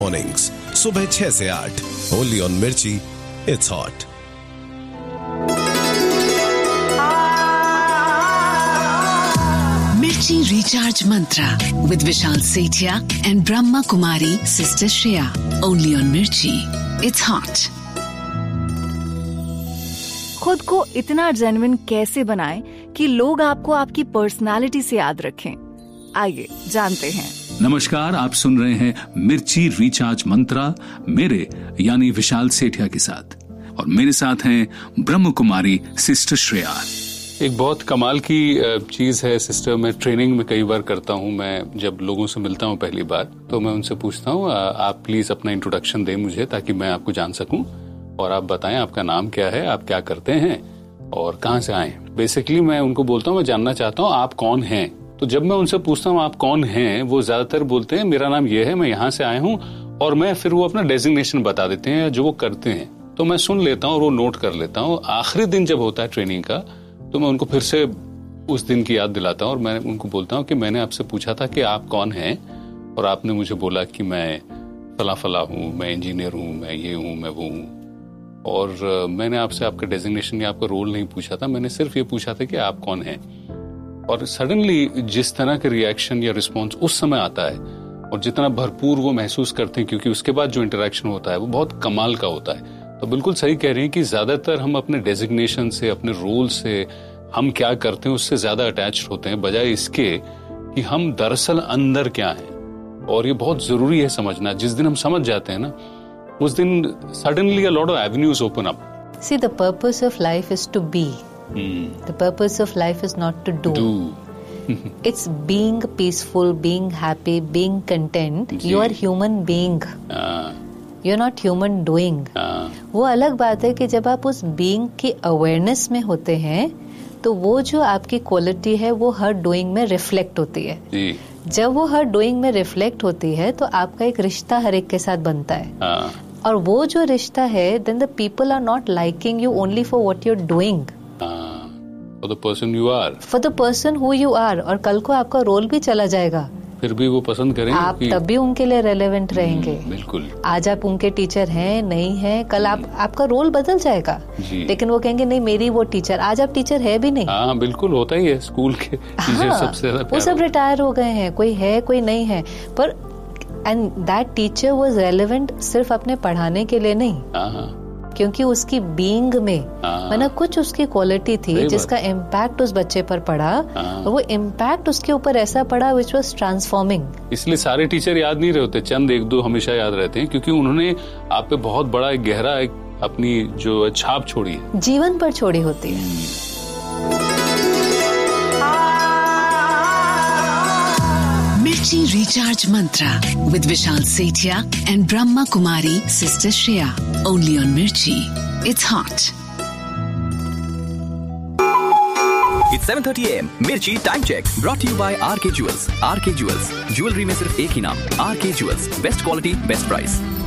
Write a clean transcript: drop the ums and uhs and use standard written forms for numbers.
Mornings सुबह 6 से 8 only on मिर्ची, इट्स हॉट। मिर्ची recharge Mantra with Vishal Sethia and Brahma Kumari sister Shreya, only on मिर्ची, इट्स हॉट। खुद को इतना जेन्युइन कैसे बनाएं कि लोग आपको आपकी पर्सनालिटी से याद रखें? आइए जानते हैं। नमस्कार, आप सुन रहे हैं मिर्ची रिचार्ज मंत्रा मेरे यानी विशाल सेठिया के साथ, और मेरे साथ हैं ब्रह्म कुमारी सिस्टर श्रेया। एक बहुत कमाल की चीज है सिस्टर, मैं ट्रेनिंग में कई बार करता हूँ। मैं जब लोगों से मिलता हूँ पहली बार तो मैं उनसे पूछता हूँ आप प्लीज अपना इंट्रोडक्शन दें मुझे, ताकि मैं आपको जान सकूं, और आप बताएं आपका नाम क्या है, आप क्या करते हैं और कहाँ से आए। बेसिकली मैं उनको बोलता हूँ मैं जानना चाहता हूँ आप कौन हैं। तो जब मैं उनसे पूछता हूँ आप कौन हैं, वो ज्यादातर बोलते हैं मेरा नाम ये है, मैं यहाँ से आया हूँ, और मैं फिर वो अपना डेजिग्नेशन बता देते हैं जो वो करते हैं। तो मैं सुन लेता हूँ और वो नोट कर लेता हूँ। आखिरी दिन जब होता है ट्रेनिंग का तो मैं उनको फिर से उस दिन की याद दिलाता हूँ और मैं उनको बोलता हूँ कि मैंने आपसे पूछा था कि आप कौन हैं, और आपने मुझे बोला कि मैं फला फला हूँ, मैं इंजीनियर हूँ, मैं ये हूँ, मैं वो हूँ, और मैंने आपसे आपका डेजिग्नेशन या आपका रोल नहीं पूछा था, मैंने सिर्फ ये पूछा था कि आप कौन हैं। और सडनली जिस तरह के रिएक्शन या रिस्पॉन्स उस समय आता है और जितना भरपूर वो महसूस करते हैं, क्योंकि उसके बाद जो इंटरेक्शन होता है वो बहुत कमाल का होता है। तो बिल्कुल सही कह रही हैं कि ज्यादातर हम अपने डेजिग्नेशन से, अपने रोल से, हम क्या करते हैं उससे ज्यादा अटैच होते हैं, बजाय इसके कि हम दरअसल अंदर क्या हैं। और ये बहुत जरूरी है समझना। जिस दिन हम समझ जाते हैं ना, उस दिन suddenly a lot of avenues open up. See, the purpose of life is to be. The purpose of life is not to do. It's being peaceful, being happy, being content. You are human being. You're not human doing. वो अलग बात है कि जब आप उस being की awareness में होते हैं तो वो जो आपकी क्वालिटी है वो हर डूइंग में रिफ्लेक्ट होती है। जब वो हर डूइंग में रिफ्लेक्ट होती है तो आपका एक रिश्ता हर एक के साथ बनता है, और वो जो रिश्ता है, then the people are not liking you only for what you're doing. For the person you are. For the person who you are. और कल को आपका रोल भी चला जाएगा, फिर भी वो पसंद करेंगे, आप तब भी उनके लिए रेलेवेंट रहेंगे। बिल्कुल। आज आप उनके टीचर हैं, नहीं हैं, कल आपका रोल बदल जाएगा, लेकिन वो कहेंगे नहीं मेरी वो टीचर, आज आप टीचर है भी नहीं। हाँ बिल्कुल, होता ही है। स्कूल के टीचर सबसे ज्यादा वो सब रिटायर हो गए हैं, कोई है कोई नहीं है, पर and that teacher was relevant सिर्फ अपने पढ़ाने के लिए नहीं, क्योंकि उसकी बीइंग में मैंने कुछ उसकी क्वालिटी थी जिसका इम्पैक्ट उस बच्चे पर पड़ा, और वो इम्पैक्ट उसके ऊपर ऐसा पड़ा विच वाज ट्रांसफॉर्मिंग। इसलिए सारे टीचर याद नहीं रहे होते, चंद एक दो हमेशा याद रहते हैं, क्योंकि उन्होंने आप पे बहुत बड़ा एक गहरा एक अपनी जो छाप छोड़ी है, जीवन पर छोड़ी होती है। मिर्ची recharge Mantra with Vishal Sethia and Brahma Kumari sister Shreya, only on मिर्ची, इट्स हॉट। It's 7:30 AM. मिर्ची time check brought to you by RK Jewels. RK Jewels, jewellery में सिर्फ एक ही नाम, RK Jewels, best quality best price.